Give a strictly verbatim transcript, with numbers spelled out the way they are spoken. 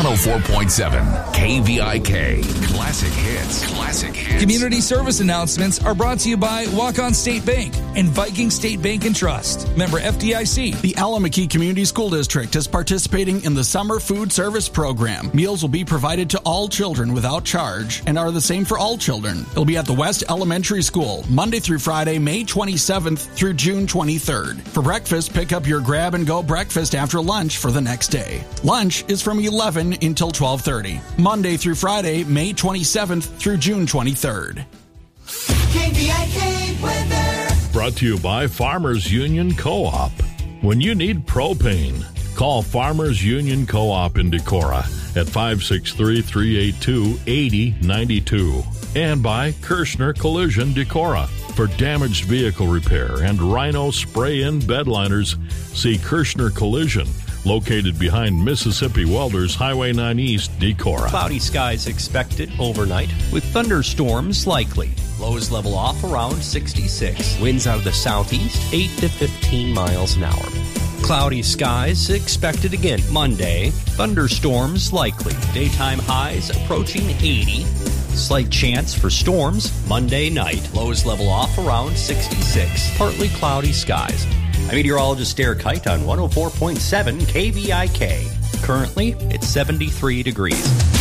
one oh four point seven K V I K. Classic hits. Classic hits. Community service announcements are brought to you by Walk-On State Bank and Viking State Bank and Trust. Member F D I C. The Alameda Community School District is participating in the Summer Food Service Program. Meals will be provided to all children without charge and are the same for all children. It'll be at the West Elementary School, Monday through Friday, May twenty-seventh through June twenty-third. For breakfast, pick up your grab-and-go breakfast after lunch for the next day. Lunch is from eleven until twelve thirty. Monday through Friday, May twenty-seventh through June twenty-third. K V I K weather. Brought to you by Farmers Union Co-op. When you need propane, call Farmers Union Co-op in Decorah at five six three, three eight two, eight zero nine two. And by Kirschner Collision Decorah. For damaged vehicle repair and Rhino spray-in bedliners, see Kirschner Collision, located behind Mississippi Welders Highway nine East, Decorah. Cloudy skies expected overnight with thunderstorms likely. Lows level off around sixty-six. Winds out of the southeast, eight to fifteen miles an hour. Cloudy skies expected again Monday. Thunderstorms likely. Daytime highs approaching eighty. Slight chance for storms Monday night. Lows level off around sixty-six. Partly cloudy skies. I'm meteorologist Derek Kite on one oh four point seven K V I K. Currently, it's seventy-three degrees.